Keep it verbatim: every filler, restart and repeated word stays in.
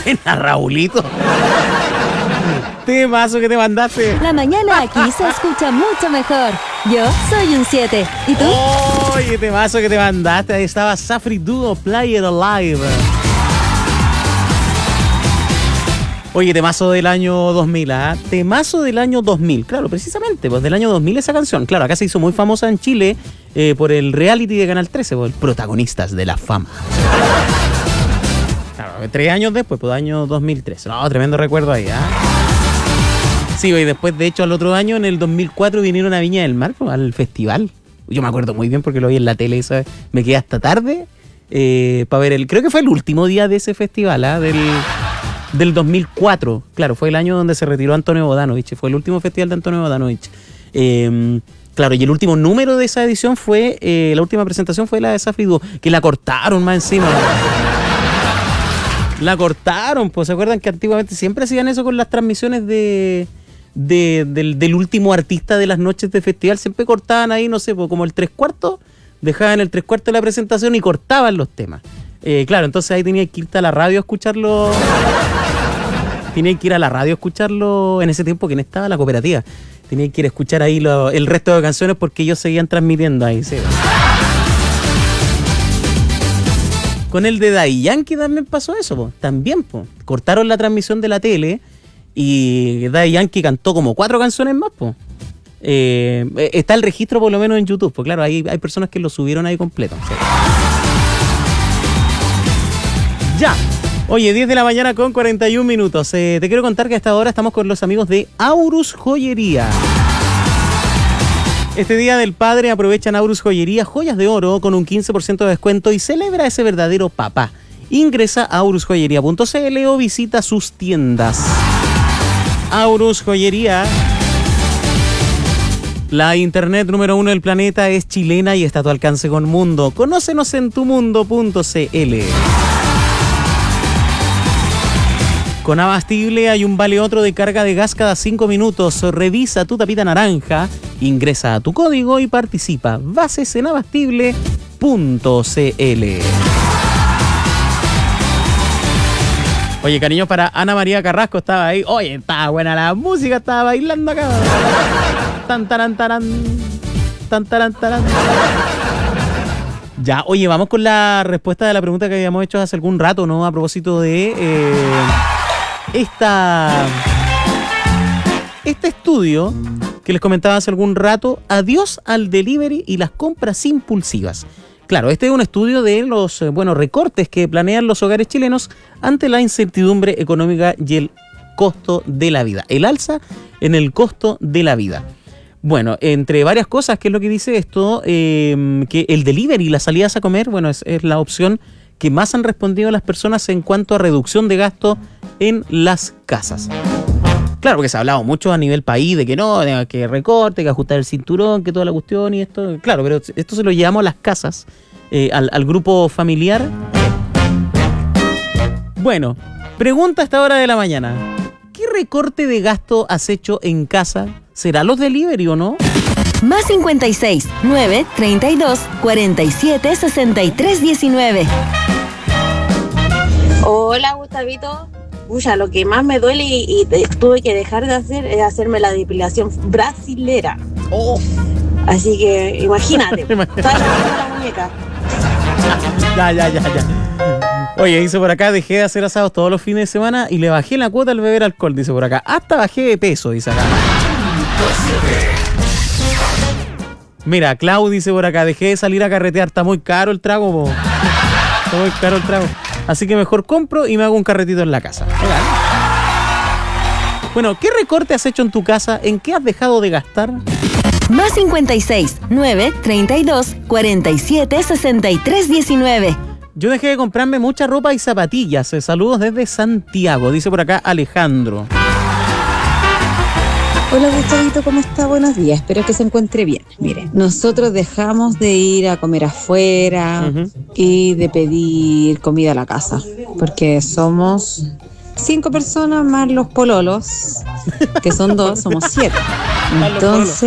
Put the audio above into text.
Buena, Raulito. Temazo que te mandaste. La mañana aquí se escucha mucho mejor. Yo soy un siete. ¿Y tú? Oye, temazo que te mandaste. Ahí estaba Safri Duo, Play It Alive. Oye, temazo del año dos mil, ¿ah? ¿eh? Temazo del año dos mil, claro, precisamente, pues del año dos mil esa canción. Claro, acá se hizo muy famosa en Chile eh, por el reality de Canal trece, por el Protagonistas de la Fama. Claro, tres años después, pues año dos mil tres. No, tremendo recuerdo ahí, ¿ah? ¿eh? Sí, y después, de hecho, al otro año, en el dos mil cuatro, vinieron a Viña del Mar, pues, al festival. Yo me acuerdo muy bien porque lo vi en la tele, ¿sabes? Me quedé hasta tarde eh, para ver el... Creo que fue el último día de ese festival, ¿ah? ¿eh? Del... Del dos mil cuatro, claro, fue el año donde se retiró Antonio Bodanovich, fue el último festival de Antonio Bodanovich. Eh, claro, y el último número de esa edición fue, eh, la última presentación fue la de Safri Duo, que la cortaron más encima. La cortaron, pues, ¿se acuerdan que antiguamente siempre hacían eso con las transmisiones de, de del, del último artista de las noches de festival? Siempre cortaban ahí, no sé, pues, como el tres cuartos, dejaban el tres cuartos de la presentación y cortaban los temas. Eh, claro, entonces ahí tenía que irte a la radio a escucharlo. Tenía que ir a la radio a escucharlo en ese tiempo que no estaba la cooperativa. Tenía que ir a escuchar ahí lo, el resto de canciones porque ellos seguían transmitiendo ahí. ¿Sí? Con el de Daddy Yankee también pasó eso, po. También, po. Cortaron la transmisión de la tele y Daddy Yankee cantó como cuatro canciones más, po. Eh, está el registro por lo menos en YouTube, pues claro, hay, hay personas que lo subieron ahí completo. ¿Sí? Ya. Oye, diez de la mañana con cuarenta y un minutos. Eh, te quiero contar que a esta hora estamos con los amigos de Aurus Joyería. Este Día del Padre aprovechan Aurus Joyería joyas de oro con un quince por ciento de descuento y celebra a ese verdadero papá. Ingresa a aurus joyería punto c l o visita sus tiendas. Aurus Joyería. La internet número uno del planeta es chilena y está a tu alcance con Mundo. Conócenos en tu mundo punto c l. Con Abastible hay un vale otro de carga de gas cada cinco minutos. Revisa tu tapita naranja, ingresa a tu código y participa. Bases en abastible punto c l. Oye, cariño, para Ana María Carrasco estaba ahí. Oye, estaba buena la música, estaba bailando acá. Tan, taran, taran. Tan, taran, taran. Ya, oye, vamos con la respuesta de la pregunta que habíamos hecho hace algún rato, ¿no? A propósito de... Eh, Esta, este estudio que les comentaba hace algún rato, adiós al delivery y las compras impulsivas. Claro, este es un estudio de los eh, bueno, recortes que planean los hogares chilenos ante la incertidumbre económica y el costo de la vida. El alza en el costo de la vida. Bueno, entre varias cosas, ¿qué es lo que dice esto? Eh, que el delivery y las salidas a comer, bueno, es, es la opción que más han respondido las personas en cuanto a reducción de gasto en las casas. Claro, porque se ha hablado mucho a nivel país de que no, de que recorte, que ajustar el cinturón, que toda la cuestión y esto. Claro, pero esto se lo llevamos a las casas, eh, al, al grupo familiar. Bueno, pregunta a esta hora de la mañana. ¿Qué recorte de gasto has hecho en casa? ¿Será los delivery o no? Más cincuenta y seis, nueve, treinta y dos, cuarenta y siete, sesenta y tres, diecinueve. Hola, Gustavito. Pucha, lo que más me duele y, y te, tuve que dejar de hacer es hacerme la depilación brasilera. Oh. Así que imagínate, toda la muñeca. Ya, ya, ya, ya. Oye, dice por acá, dejé de hacer asados todos los fines de semana y le bajé la cuota al beber alcohol, dice por acá. Hasta bajé de peso, dice acá. Mira, Clau dice por acá, dejé de salir a carretear, está muy caro el trago, po. Está muy caro el trago. Así que mejor compro y me hago un carretito en la casa. Bueno, ¿qué recorte has hecho en tu casa? ¿En qué has dejado de gastar? Más cincuenta y seis, nueve, treinta y dos, cuarenta y siete, sesenta y tres, diecinueve. Yo dejé de comprarme mucha ropa y zapatillas. Saludos desde Santiago, dice por acá Alejandro. Hola Gustavito, ¿cómo está? Buenos días, espero que se encuentre bien. Mire, nosotros dejamos de ir a comer afuera uh-huh. y de pedir comida a la casa, porque somos cinco personas más los pololos, que son dos, somos siete. Entonces